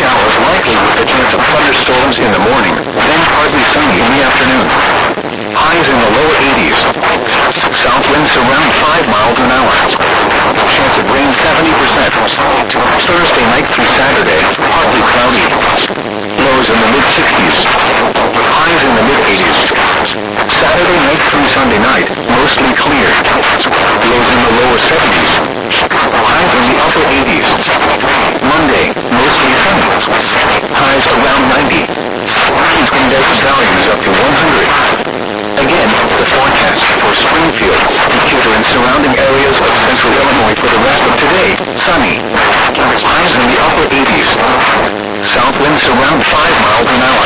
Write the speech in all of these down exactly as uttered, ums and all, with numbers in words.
showers likely with a chance of thunderstorms in the morning, then partly sunny in the afternoon. Highs in the low eighties. South winds around five miles an hour. Chance of rain seventy percent. Thursday night through Saturday, partly cloudy. Lows in the mid-sixties. Highs in the mid-eighties. Saturday night through Sunday night, mostly clear. Lows in the lower seventies. Highs in the upper eighties. Monday, mostly sunny. Highs around ninety. Index values up to one hundred. Again, the forecast for Springfield, Decatur and surrounding areas of central Illinois for the rest of today, sunny. Highs in the upper eighties. South winds around five miles an hour.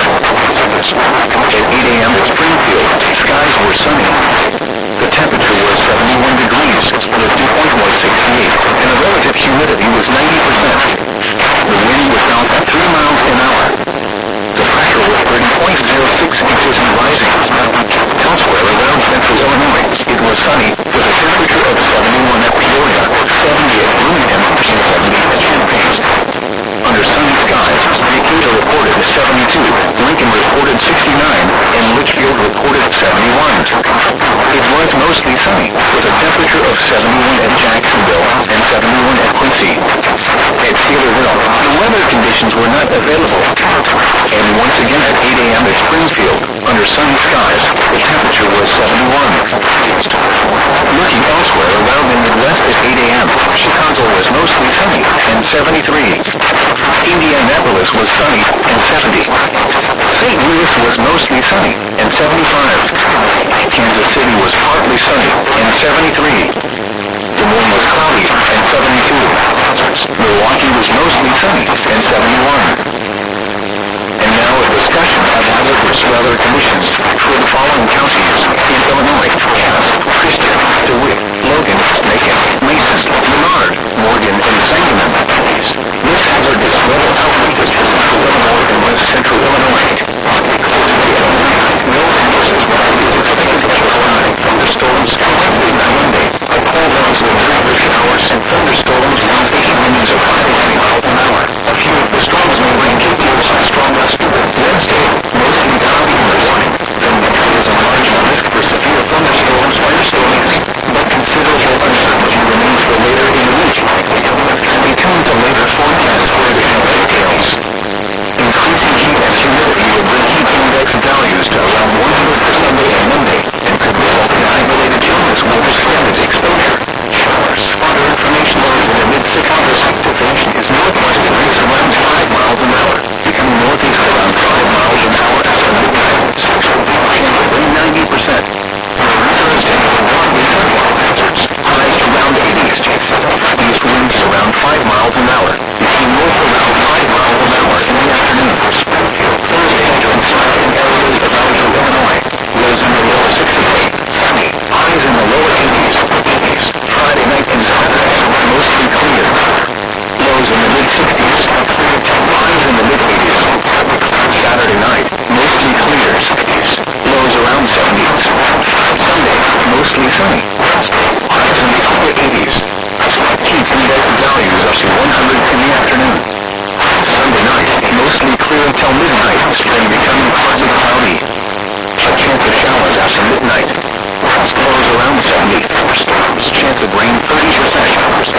At eight a.m. at Springfield, skies were sunny. The temperature was seventy-one degrees, the dew point was sixty-eight, and the relative humidity was ninety percent. The wind was out at three miles an hour. The pressure was thirty point zero six inches and rising. Elsewhere around central Illinois, it was sunny, with a temperature of seventy-one at Peoria, seventy at Bloomington, and seventy at Champaign. Under sunny skies, Decatur reported seventy-two, Lincoln reported sixty-nine, and Litchfield reported seventy-one. It was mostly sunny, with a temperature of seventy-one at Jacksonville and seventy-one at Quincy. At Taylorville, the weather conditions were not available. And once again at eight a.m. at Springfield, under sunny skies, the temperature was seventy-one. Looking elsewhere around the Midwest at eight a.m., Chicago was mostly sunny and seventy-three. Indianapolis was sunny and seventy. Saint Louis was mostly sunny and seventy-five. Kansas City was partly sunny and seventy-three. Des Moines was cloudy and seventy-two. Milwaukee was mostly sunny and seventy-one. And now a discussion of hazardous weather conditions for the following counties in Illinois: Cass, Christian, DeWitt, Logan,